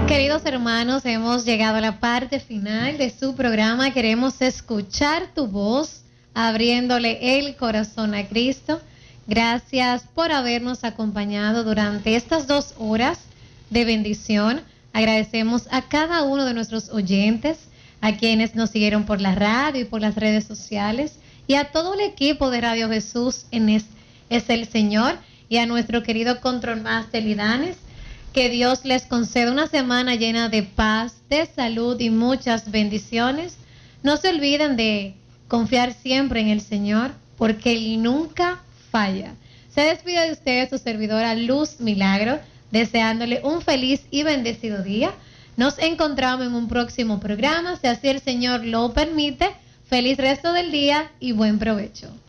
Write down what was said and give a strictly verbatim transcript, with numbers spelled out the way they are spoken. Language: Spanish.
Queridos hermanos, hemos llegado a la parte final de su programa. Queremos escuchar tu voz, abriéndole el corazón a Cristo. Gracias por habernos acompañado durante estas dos horas de bendición. Agradecemos a cada uno de nuestros oyentes, a quienes nos siguieron por la radio y por las redes sociales, y a todo el equipo de Radio Jesús en es, es el Señor, y a nuestro querido Control Master Lidanes. Que Dios les conceda una semana llena de paz, de salud y muchas bendiciones. No se olviden de confiar siempre en el Señor, porque Él nunca falla. Se despide de ustedes su servidora Luz Milagro, deseándole un feliz y bendecido día. Nos encontramos en un próximo programa, si así el Señor lo permite. Feliz resto del día y buen provecho.